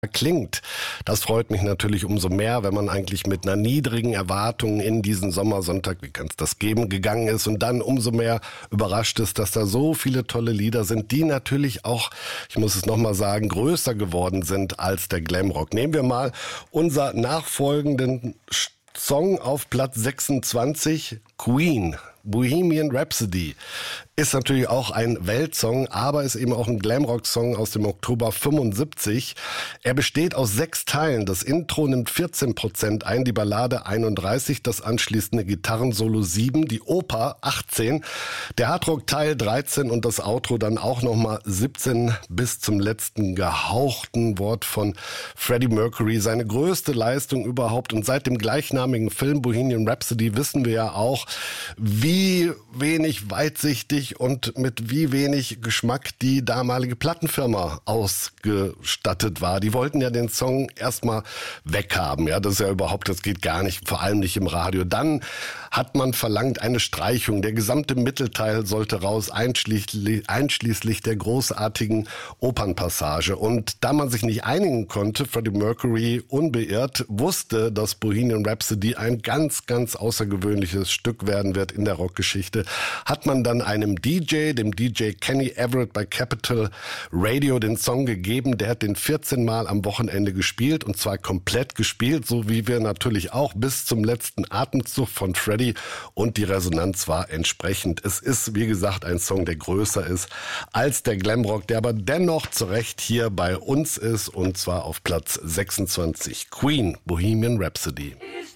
klingt. Das freut mich natürlich umso mehr, wenn man eigentlich mit einer niedrigen Erwartung in diesen Sommersonntag, wie kann es das geben, gegangen ist und dann umso mehr überrascht ist, dass da so viele tolle Lieder sind, die natürlich auch, ich muss es nochmal sagen, größer geworden sind als der Glamrock. Nehmen wir mal unser nachfolgenden Song auf Platz 26, Queen, Bohemian Rhapsody. Ist natürlich auch ein Weltsong, aber ist eben auch ein Glamrock-Song aus dem Oktober 75. Er besteht aus 6 Teilen. Das Intro nimmt 14% ein, die Ballade 31%, das anschließende Gitarrensolo 7%, die Oper 18%, der Hardrock-Teil 13% und das Outro dann auch nochmal 17% bis zum letzten gehauchten Wort von Freddie Mercury. Seine größte Leistung überhaupt, und seit dem gleichnamigen Film Bohemian Rhapsody wissen wir ja auch, wie wenig weitsichtig und mit wie wenig Geschmack die damalige Plattenfirma ausgestattet war. Die wollten ja den Song erstmal weghaben. Ja, das ist ja überhaupt, das geht gar nicht, vor allem nicht im Radio. Dann hat man verlangt eine Streichung. Der gesamte Mittelteil sollte raus, einschließlich der großartigen Opernpassage. Und da man sich nicht einigen konnte, Freddie Mercury unbeirrt wusste, dass Bohemian Rhapsody ein ganz, ganz außergewöhnliches Stück werden wird in der Rockgeschichte, hat man dann dem DJ Kenny Everett bei Capitol Radio den Song gegeben. Der hat den 14 Mal am Wochenende gespielt, und zwar komplett gespielt, so wie wir natürlich auch, bis zum letzten Atemzug von Freddie, und die Resonanz war entsprechend. Es ist, wie gesagt, ein Song, der größer ist als der Glamrock, der aber dennoch zu Recht hier bei uns ist, und zwar auf Platz 26. Queen, Bohemian Rhapsody.